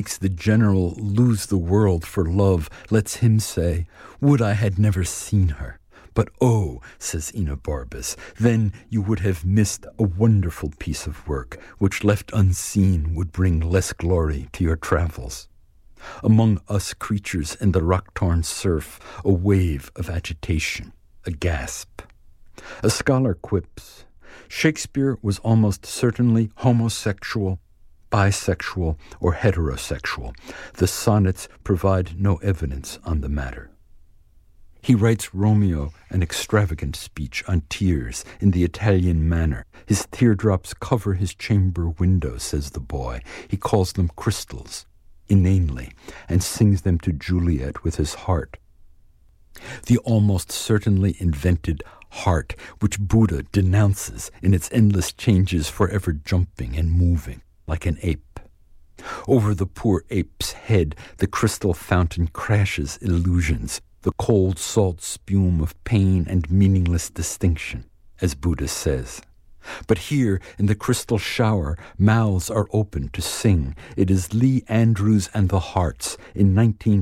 makes the general lose the world for love lets him say, "Would I had never seen her." But oh, says Enobarbus, then you would have missed a wonderful piece of work, which left unseen would bring less glory to your travels. Among us creatures in the rock-torn surf, a wave of agitation, a gasp. A scholar quips, Shakespeare was almost certainly homosexual, bisexual, or heterosexual. The sonnets provide no evidence on the matter. He writes Romeo an extravagant speech on tears in the Italian manner. His teardrops cover his chamber window, says the boy. He calls them crystals, inanely, and sings them to Juliet with his heart. The almost certainly invented heart, which Buddha denounces in its endless changes, forever jumping and moving like an ape. Over the poor ape's head, the crystal fountain crashes illusions, the cold salt spume of pain and meaningless distinction, as Buddha says. But here, in the crystal shower, mouths are open to sing. It is Lee Andrews and the Hearts in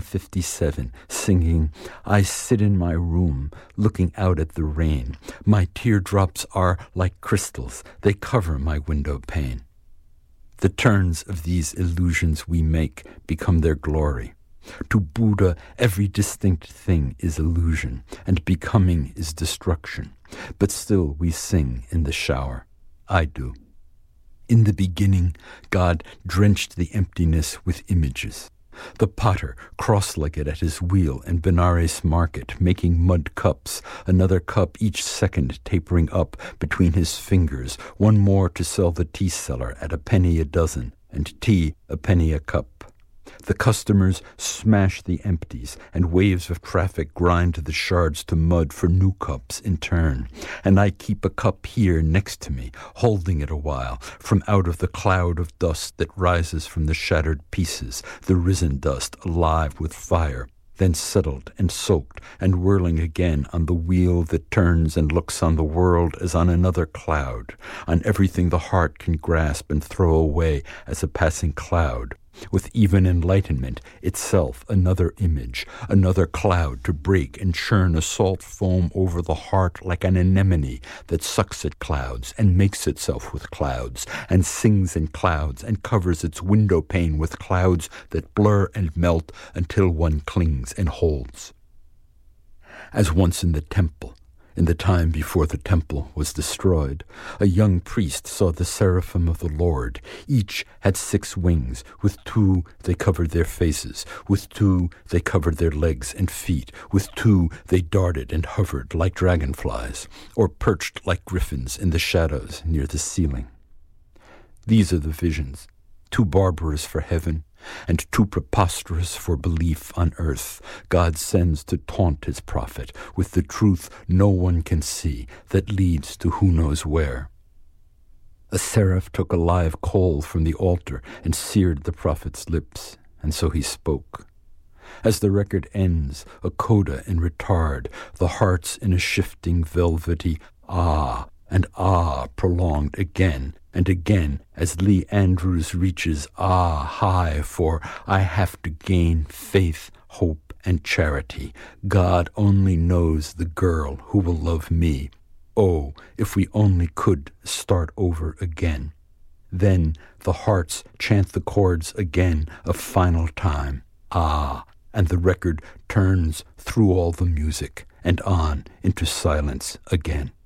1957 singing, "I sit in my room, looking out at the rain. My teardrops are like crystals. They cover my window pane." The turns of these illusions we make become their glory. To Buddha, every distinct thing is illusion, and becoming is destruction. But still we sing in the shower. I do. In the beginning, God drenched the emptiness with images. The potter, cross-legged at his wheel in Benares market, making mud cups, another cup each second tapering up between his fingers, one more to sell the tea seller at a penny a dozen, and tea a penny a cup. The customers smash the empties, and waves of traffic grind the shards to mud for new cups in turn. And I keep a cup here next to me, holding it a while, from out of the cloud of dust that rises from the shattered pieces, the risen dust alive with fire, then settled and soaked and whirling again on the wheel that turns and looks on the world as on another cloud, on everything the heart can grasp and throw away as a passing cloud, with even enlightenment itself another image, another cloud to break and churn a salt foam over the heart like an anemone that sucks at clouds and makes itself with clouds and sings in clouds and covers its window pane with clouds that blur and melt until one clings and holds. As once in the temple, in the time before the temple was destroyed, a young priest saw the seraphim of the Lord. Each had 6 wings. With 2 they covered their faces. With 2 they covered their legs and feet. With 2 they darted and hovered like dragonflies, or perched like griffins in the shadows near the ceiling. These are the visions, too barbarous for heaven, and too preposterous for belief on earth, God sends to taunt his prophet with the truth no one can see that leads to who knows where. A seraph took a live coal from the altar and seared the prophet's lips, and so he spoke. As the record ends, a coda in retard, the hearts in a shifting velvety ah, and ah prolonged again and again as Lee Andrews reaches ah high for I have to gain faith, hope, and charity. God only knows the girl who will love me. Oh, if we only could start over again. Then the hearts chant the chords again a final time. Ah, and the record turns through all the music and on into silence again.